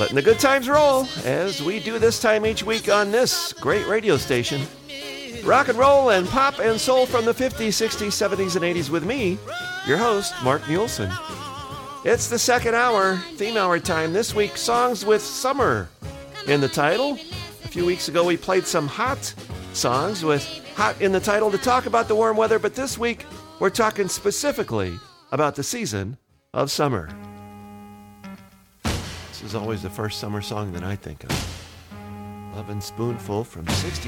letting the good times roll as we do this time each week on this great radio station. Rock and roll and pop and soul from the 50s, 60s, 70s, and 80s with me, your host, Mark Muleson. It's the second hour, theme hour time. This week, songs with summer in the title. A few weeks ago, we played some hot songs with hot in the title to talk about the warm weather, but this week, we're talking specifically about the season of summer. This is always the first summer song that I think of. Lovin' Spoonful from 60.